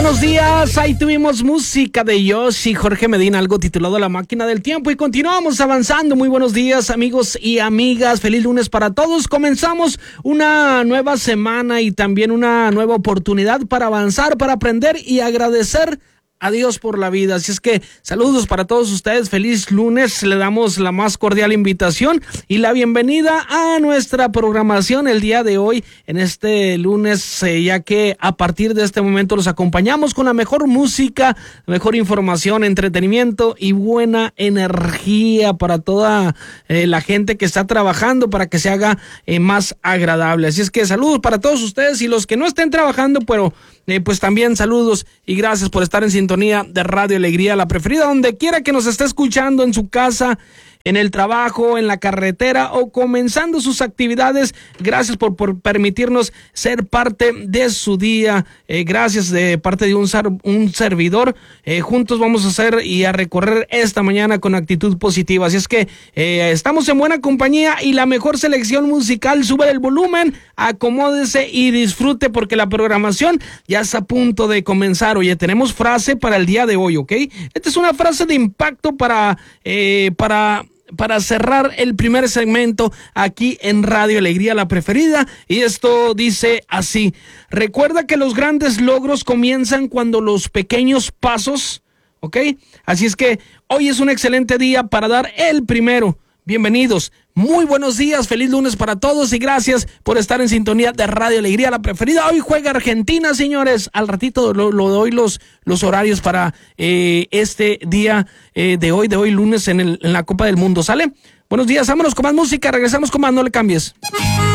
buenos días. Ahí tuvimos música de Yoshi, Jorge Medina, algo titulado La Máquina del Tiempo, y continuamos avanzando. Muy buenos días, amigos y amigas. Feliz lunes para todos. Comenzamos una nueva semana y también una nueva oportunidad para avanzar, para aprender y agradecer a Dios por la vida. Así es que saludos para todos ustedes, feliz lunes. Le damos la más cordial invitación y la bienvenida a nuestra programación el día de hoy, en este lunes, ya que a partir de este momento los acompañamos con la mejor música, mejor información, entretenimiento y buena energía para toda la gente que está trabajando, para que se haga más agradable. Así es que saludos para todos ustedes y los que no estén trabajando, pero pues también saludos y gracias por estar en sintonía de Radio Alegría, la preferida, donde quiera que nos esté escuchando, en su casa, en el trabajo, en la carretera o comenzando sus actividades. Gracias por permitirnos ser parte de su día. Gracias de parte de un servidor. Juntos vamos a hacer y a recorrer esta mañana con actitud positiva. Así es que estamos en buena compañía y la mejor selección musical. Sube el volumen, acomódese y disfrute, porque la programación ya está a punto de comenzar. Oye, tenemos frase para el día de hoy, ¿ok? Esta es una frase de impacto para cerrar el primer segmento aquí en Radio Alegría, la preferida, y esto dice así: recuerda que los grandes logros comienzan cuando los pequeños pasos, ¿ok? Así es que hoy es un excelente día para dar el primero. Bienvenidos, muy buenos días, feliz lunes para todos y gracias por estar en sintonía de Radio Alegría, la preferida. Hoy juega Argentina, señores. Al ratito lo doy los horarios para este día de hoy lunes en la Copa del Mundo, ¿sale? Buenos días, vámonos con más música, regresamos con más, no le cambies.